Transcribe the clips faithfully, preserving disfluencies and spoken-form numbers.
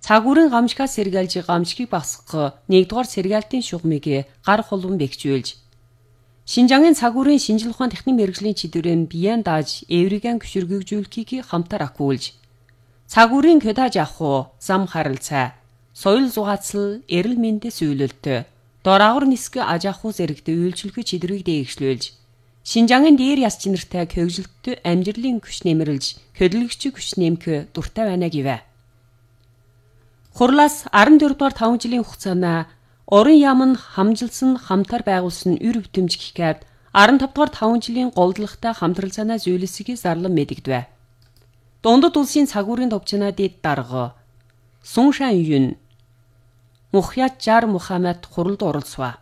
Цагуурын гамшигаас сэргээлж гамшигыг багасгах нэгдүгээр сэргээлтийн шугамыг гар холбон бэхжүүлж Шинжангийн цагуурын шинжлэх ухааны техник мэргэжлийн чиглэлээр биеэн дааж эвригэн гүширгэгжүүлэхийг хамтар ахиулж цагуурын көдаж авах зам харилцаа соёл зугаацал эрэл мэндэс үйлэлт дораагур нисгэ аж ахуй зэрэгт үйлчлэхүй чидрийг дээгшлүүлж Шинжангийн дээр яс чинэртэй хөгжилт амжилтын күш нэмэрлж хөдөлгөгч күш нэмэх дуртай байна гэвэ. Хурлаас арван дөрөв дугаар таван жилийн хугацаанд Орон яам нь хамжилсан хамтар байгуулсан үр бүтэмж гэхэд арван тавд дугаар таван жилийн голдлагтай хамтрал санаа зүйлсийг зарлан мэдэгдэв. Дундад улсын цагуурын товчноо дэд дарга Суншан Юн Мухьят Жар Мухаммад хуралд оролцов.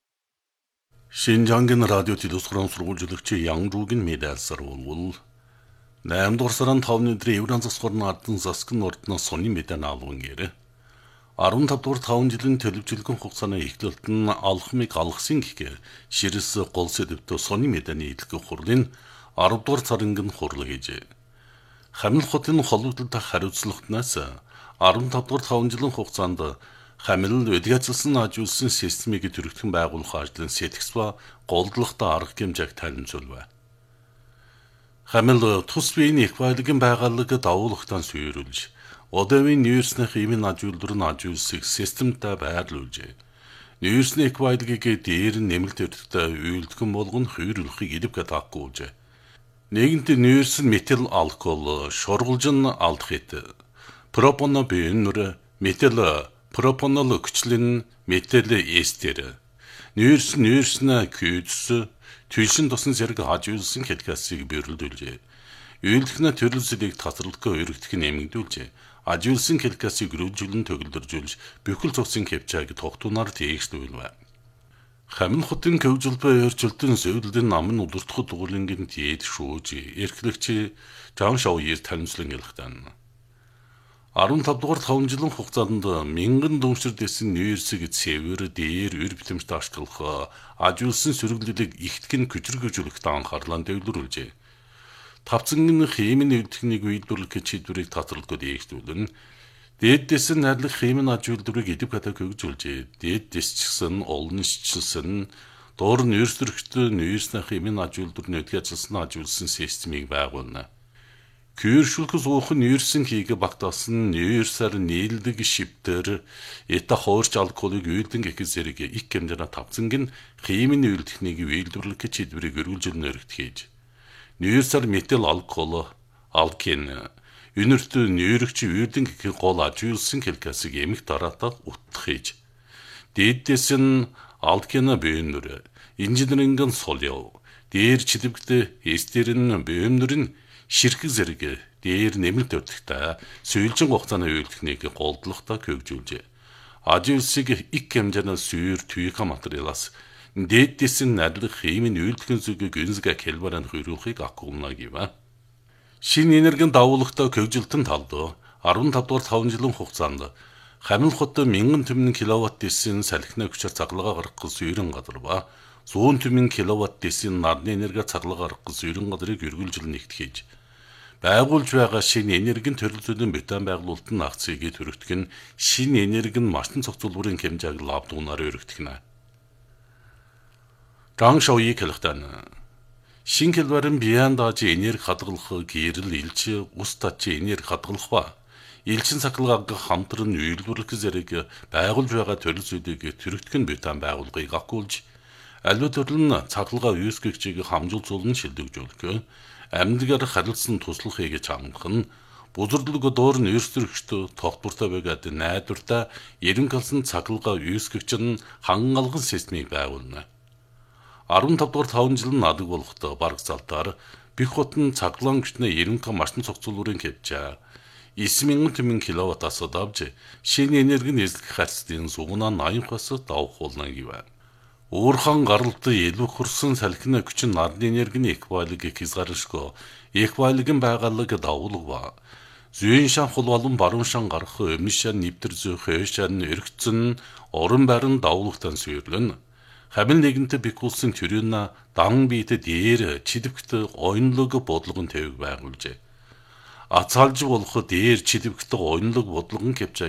Шинжангийн радио телевизийн сургуульчлагч Янгжуугийн медальсаар болвол наймд дугаар сарын тавны өдрийн Евран засгорны ардан засгийн ордноос сони медаль авсан гэрэ. арван тавд дугаар таван жилийн төлөвчлөгөн хугацааны эхлэлт нь алхмыг алгасан гэхээр ширэс гол сэдвтө сони медалийн идэлгэх хурлын арав дугаар царингийн хурал хийжээ. Хамил хотын холбогдолтой хариуцлагатнаас арван тавд дугаар таван жилийн хугацаанд хамил өдгөөцөлсөн ажуулсан системийг төрөгдөн байгуулах ажлын сэтгс ба голдлогтой арга хэмжээг танилцуулв. Хамил тус биеийн эквайлагын байгууллага давуулагтан суурилж Одовын ньюсны химийн ажуулдрын ажуулсыг системтэй байрлуулжээ. Ньюсны эквайлагыг дээр нэмэлт өртөгтэй үйлдэгэн болгон хүйрүүлэхийг идэвхтэй таагуулжээ. Нэгэнт ньюс нь метил алкол, шургалжин алдахит, пропоно бенүр, метил пропонол хүчлэн метил эстер. Ньюс ньюсна күйдс, түлшин тусан зэрэг ажуулсан хэлхээсийг бөрлөлдүүлжээ. Үйлдэгнэ төрөл зүйлийг тасралтгүй өргөдөх нь нэмэгдүүлжээ. Ажуулсан хэлхээсийг рүүжүүлэн төгөлдөржүүлж бүхэл цуцын кепчааг тогтунаар тээшлүүлвэ. Хамин хотын хөгжилбэ өрчлөлтөн зөвлөдөн намын удирдах дугуулингийн дээд шүүж эрхлэгч Жан Шауер танилцлан ялхтан. арван тавд дугаар таван жилийн хугацаанд мянган дүншир дэсэн ньюсийг цэвэр дээр үр битэмжт ашиглах ажуулсан сөрөглөлийг ихтгэн хүчрэгжүүлэхт анхаарлаа дэвлэрүүлжээ. Тавцангийн химийн үйлдвэрийг үйлдвэрлэх чиглэлийг татварлахад дээгшүүлэн дээдээс нь найрлах химийн ажуулдрыг идэвхтэй хөгжүүлжээ. Дээдээс ч гэсэн олон шилсэн доор нь ерсөрөгчтэй ньюсны химийн ажуулдрын өдгөөцөлсөн ажуулсан системийг байгуулна. Күйршүүлэхс уух ньюсын хийгээ багтаасан ньюсаар нийлдэг шивтэр эта хоорч алколыг үйлдэн гэх зэрэг их хэмжээний тавцангийн химийн үйлдвэрийг үйлдвэрлэх чиглэлийг өргөлжүүлнэ өргөтгийж Ньюсар метил алкол, алкен, үнэрт ньюрэгч үйлдэн гэх гол ажуулсан хэлхээсийг эмх дараатаа утгах хийж. Дээдээс нь алкена бөөнөр, инженерингийн солио, дээр чидэвгт эстерэн бөөнөр нь ширхэг зэрэг дээр нэмэлт өртөгтэй сүйэлжин хугацааны үйлдэлхнийг голдлохтой хөгжүүлжээ. Ажуулсыг их хэмжээний сүйр түйх материалаас дээдээс нь найрлах химийн үйлдэлхэн зүгийг үнсгэ хэлбэрэн хөрүүлэхийг акуулна гэвэ. Шинэ энергийн давуулагтай хөгжилтөнд талд арван тавд дугаар таван жилийн хугацаанд Хамил хот мянган түмэн киловатт дэсийн салхины хүчээр цаглага гаргах сүйрэн газар ба зуун түмэн киловатт дэсийн нарны энерги цаглага гаргах сүйрэн газрыг өргөлжил нэгтгэж байгуулж байгаа шинэ энергийн төрөл зүйлийн бетон байгуулалтын акцийг төрөгдөх нь шинэ энергийн машин цогцлборын хэмжээг лавдуунаар өргөдөх нь. Жан Шауи хэлэхдээ шинэ хэлбэрэн биеэн дааж энерги хадгалах гэрэл илж ус татж энерги хадгалах ба элчин цахилгааг хамтран үйлдвэрлэх зэрэг байгуулж байгаа төрөл зүйлийг төрөгдөх нь бетон байгууллагыг акуулж аливаа төрөл нь цахилгаан үүсгэгчийг хамжуулзуулан шилдэгжүүлэх амьдгаар харилцсан туслахыг чамдах нь бузардлыг доор нь эрсдэрэгчд тогтвортой байгаад найдвартай эрен галсан цахилгаан үүсгэгч нь хангалган системийг байгуулна. арван тавд дугаар таван жил надаг болоход бараг залтаар бих хотын цаглаан гүчний эренка машин цогцлборын кепчаа девять мянган түмэн киловаттаас давж шинэ энергийн эзлэх харьцын сугнаа наймахаас давхуулна гэв. Уурхан гаралтай илүү хөрсөн салхины хүч нь нарны энергийн эквайлыг хязгааршгүй эквайлгийн байгууллага давуулга ба зүйн шан хул болон баруун шан гарах өмнө шан нэвтэр зөөх шан өргөцөн орон байран давуулагтан сүйрлэн Хамил нэгэнтэ бикүүлсэн төрийн дан биет дээр чидэвхт ойнлог бодлогон тавиг байгуулжээ. Ацаалж болох дээр чидэвхт ойнлог бодлогон кепчаа